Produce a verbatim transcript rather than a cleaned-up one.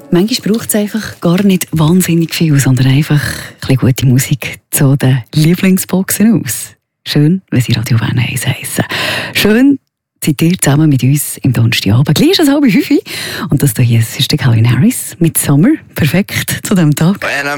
Manchmal braucht es einfach gar nicht wahnsinnig viel, sondern einfach ein bisschen gute Musik zu den Lieblingsboxen aus. Schön, wenn sie Radio Bern eins heissen. Schön, seid ihr zusammen mit uns im Donnerstagabend. Gleich ist es halb fünf. Und das hier ist der Calvin Harris mit Summer. Perfekt zu diesem Tag.